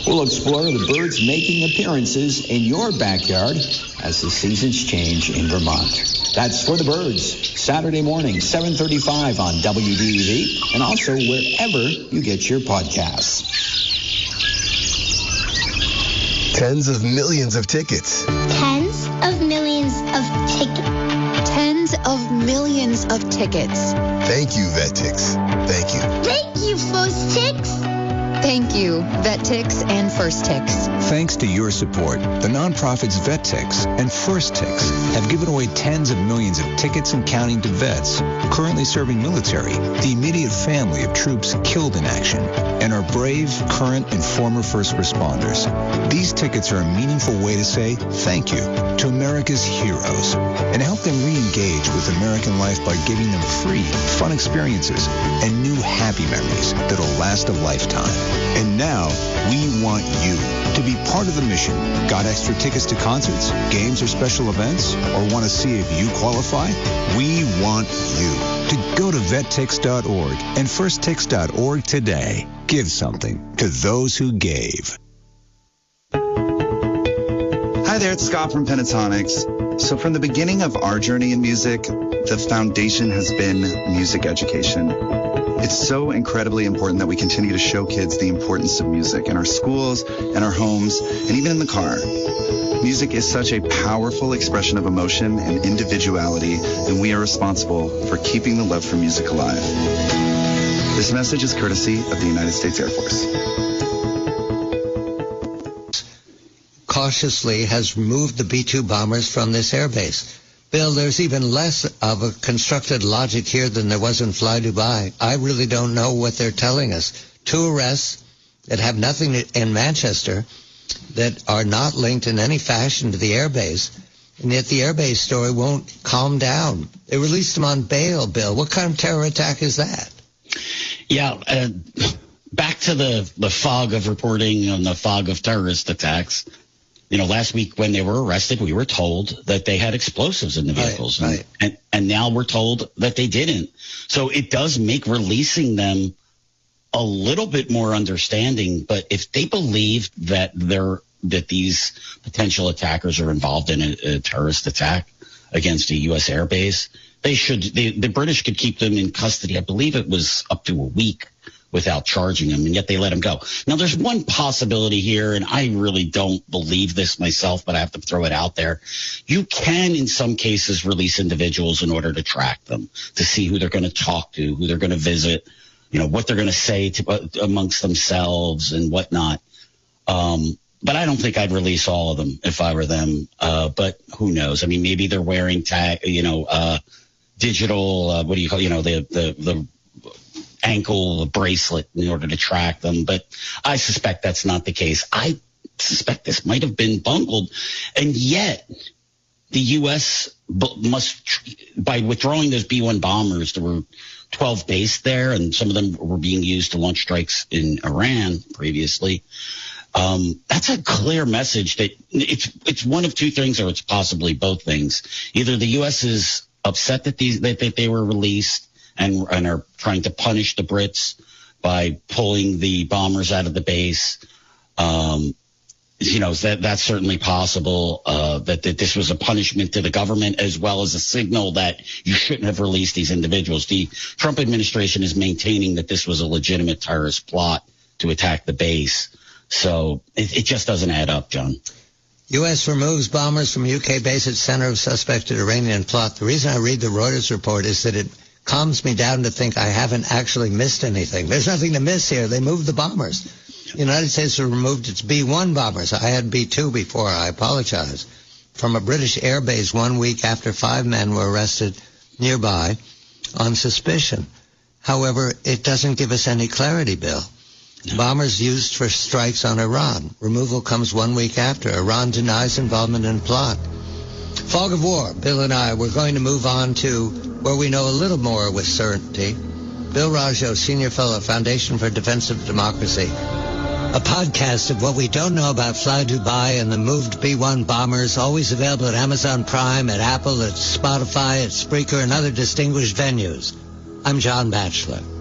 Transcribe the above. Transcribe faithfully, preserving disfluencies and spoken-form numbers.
We'll explore the birds making appearances in your backyard as the seasons change in Vermont. That's For the Birds, Saturday morning, seven thirty-five on W D E V, and also wherever you get your podcasts. Tens of millions of tickets. Tens of millions of tickets. Tens of millions of tickets. Thank you, VetTix. Thank you. Thank you, FirstTix. Thank you, VetTix and FirstTix. Thanks to your support, the nonprofits VetTix and FirstTix have given away tens of millions of tickets and counting to vets currently serving military, the immediate family of troops killed in action, and our brave, current, and former first responders. These tickets are a meaningful way to say thank you to America's heroes and help them re-engage with American life by giving them free, fun experiences and new happy memories that'll last a lifetime. And now, we want you to be part of the mission. Got extra tickets to concerts, games, or special events? Or want to see if you qualify? We want you to go to vet tix dot org and first tix dot org today. Give something to those who gave. Hi there, it's Scott from Pentatonics. So from the beginning of our journey in music, the foundation has been music education. It's so incredibly important that we continue to show kids the importance of music in our schools, in our homes, and even in the car. Music is such a powerful expression of emotion and individuality, and we are responsible for keeping the love for music alive. This message is courtesy of the United States Air Force. Cautiously has removed the B two bombers from this airbase. Bill, there's even less of a constructed logic here than there was in Fly Dubai. I really don't know what they're telling us. Two arrests that have nothing in Manchester that are not linked in any fashion to the airbase, and yet the airbase story won't calm down. They released them on bail, Bill. What kind of terror attack is that? Yeah, uh, back to the, the fog of reporting and the fog of terrorist attacks. You know, last week when they were arrested, we were told that they had explosives in the vehicles. Right, right. And, and now we're told that they didn't. So it does make releasing them a little bit more understanding. But if they believe that they're that these potential attackers are involved in a, a terrorist attack against a U S airbase, they should they, the British could keep them in custody. I believe it was up to a week without charging them, and yet they let him go. Now, there's one possibility here, and I really don't believe this myself, but I have to throw it out there. You can, in some cases, release individuals in order to track them, to see who they're going to talk to, who they're going to visit, you know, what they're going to say to, uh, amongst themselves and whatnot. Um, but I don't think I'd release all of them if I were them. Uh, but who knows? I mean, maybe they're wearing tag, you know, uh, digital, uh, what do you call, you know, the, the, the, ankle bracelet in order to track them, but I suspect that's not the case. I suspect this might have been bungled, and yet the U S must, by withdrawing those B one bombers, there were twelve based there, and some of them were being used to launch strikes in Iran previously. Um, that's a clear message that it's it's one of two things, or it's possibly both things. Either the U S is upset that these that, that they were released, And, and are trying to punish the Brits by pulling the bombers out of the base. Um, you know, that that's certainly possible, uh, that, that this was a punishment to the government as well as a signal that you shouldn't have released these individuals. The Trump administration is maintaining that this was a legitimate terrorist plot to attack the base. So it, it just doesn't add up, John. U S removes bombers from U K base at center of suspected Iranian plot. The reason I read the Reuters report is that it calms me down to think I haven't actually missed anything. There's nothing to miss here. They moved the bombers. The United States has removed its B one bombers. I had B two before. I apologize. From a British air base one week after five men were arrested nearby on suspicion. However, it doesn't give us any clarity, Bill. No. Bombers used for strikes on Iran. Removal comes one week after. Iran denies involvement in plot. Fog of war. Bill and I, we're going to move on to where we know a little more with certainty. Bill Rajo, Senior Fellow, Foundation for Defense of Democracy. A podcast of what we don't know about Fly Dubai and the moved B one bombers, always available at Amazon Prime, at Apple, at Spotify, at Spreaker, and other distinguished venues. I'm John Batchelor.